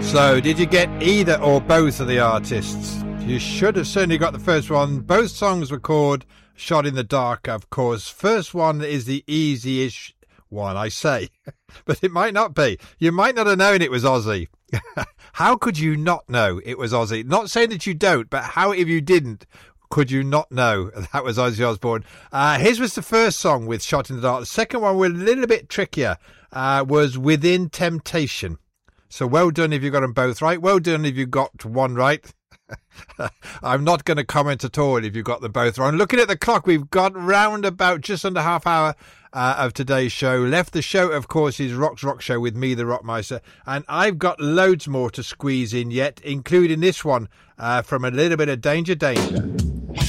So, did you get either or both of the artists? You should have certainly got the first one. Both songs were called Shot in the Dark, of course. First one is the easy-ish one, I say. But it might not be. You might not have known it was Ozzy. How could you not know it was Ozzy? Not saying that you don't, but how, if you didn't, could you not know that was Ozzy Osbourne? His was the first song with Shot in the Dark. The second one was a little bit trickier, was Within Temptation. So well done if you got them both right. Well done if you got one right. I'm not going to comment at all if you got them both wrong. Looking at the clock, we've got round about just under half hour of today's show. Left the show, of course, is Rock's Rock Show with me, the Rockmeister. And I've got loads more to squeeze in yet, including this one from A Little Bit of Danger Danger.